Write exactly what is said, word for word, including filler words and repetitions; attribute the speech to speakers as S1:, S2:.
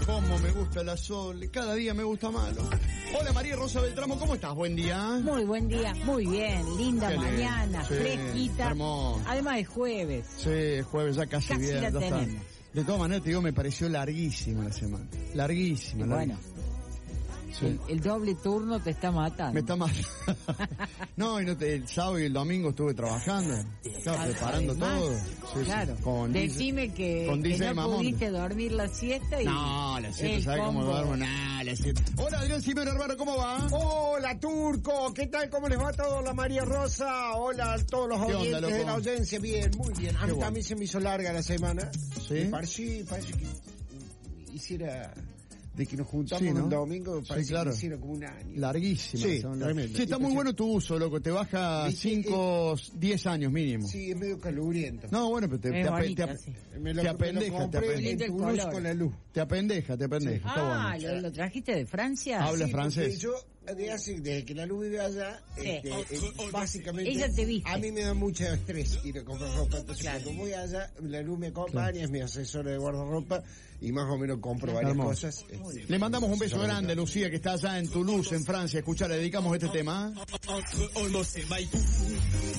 S1: Cómo me gusta la Sol, cada día me gusta más. Hola María Rosa Beltramo, ¿cómo estás? Buen día.
S2: Muy buen día, muy bien, linda
S1: Qué
S2: mañana,
S1: sí,
S2: fresquita.
S1: hermoso.
S2: Además es jueves.
S1: Sí, jueves ya casi,
S2: Casi
S1: bien.
S2: la
S1: ya está.
S2: tenemos.
S1: De todas maneras te digo, me pareció larguísima la semana. Larguísima,
S2: Bueno,
S1: larguísima. Sí.
S2: el, el doble turno te está matando.
S1: Me está mal. No, y no te, el sábado y el domingo estuve trabajando. Estaba preparando
S2: Además,
S1: todo. Sí, sí,
S2: claro.
S1: con
S2: Decime
S1: dice-
S2: que,
S1: con
S2: que
S1: dice
S2: no
S1: Mamón.
S2: pudiste dormir la siesta y...
S1: No, la siete,
S2: el
S1: ¿sabes cómo
S2: combo.
S1: duermo? Nah, la siete. Hola Adrián Simeno, hermano, ¿cómo va?
S3: Hola Turco, ¿qué tal? ¿Cómo les va a todos? La María Rosa, hola a todos los
S1: ¿Qué onda,
S3: oyentes
S1: loco?
S3: de la audiencia, bien, muy bien. A
S1: Qué
S3: mí
S1: bueno.
S3: también se me hizo larga la semana.
S1: ¿Sí?
S3: Me pareció, parece que hiciera, de que nos juntamos
S1: Sí, ¿no?
S3: un domingo,
S1: Sí,
S3: parece
S1: claro.
S3: que hiciera como un año.
S1: Larguísima.
S3: Sí,
S1: son
S3: tremendo.
S1: Sí, está
S3: Y
S1: muy
S3: pues,
S1: bueno tu uso, loco. Te baja
S3: ¿Viste?
S1: cinco, diez años mínimo.
S3: Sí, es medio caluriento.
S1: No, bueno, pero te,
S2: Es
S1: te, ape-
S2: bonita,
S1: te, ap-
S2: sí.
S3: me lo,
S1: te
S3: me lo
S1: apendeja, te
S3: compré
S1: apendeja.
S3: en
S2: El
S3: Toulouse
S2: color.
S3: con la luz.
S1: te apendeja, te apendeja. Está
S2: Ah,
S1: bueno.
S2: ¿lo, lo trajiste de Francia?
S1: Habla
S3: Sí,
S1: francés.
S3: porque yo, de hace, desde que la luz vive allá,
S2: Sí.
S3: este, eh, básicamente,
S2: Ella te viste.
S3: a mí me da mucho estrés ir a comprar ropa. Entonces,
S2: Claro.
S3: cuando voy allá, la luz me acompaña, es mi asesora de guardarropa, y más o menos compro varias
S1: Hermoso.
S3: cosas. este,
S1: Le mandamos un beso
S3: sobre
S1: grande,
S3: todo.
S1: Lucía, que está allá en Toulouse, en Francia. Escuchá, le dedicamos este tema.
S4: Entre Olmos et Maï.